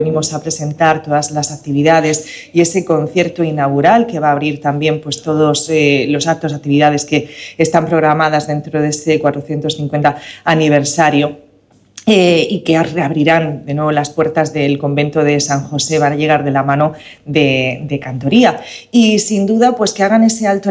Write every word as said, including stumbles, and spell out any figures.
venimos a presentar todas las actividades y ese concierto inaugural que va a abrir también pues, todos eh, los actos, actividades que están programadas dentro de ese cuatrocientos cincuenta aniversario. Eh, y que reabrirán de nuevo las puertas del convento de San José, van a llegar de la mano de, de Cantoría. Y sin duda, pues que hagan ese alto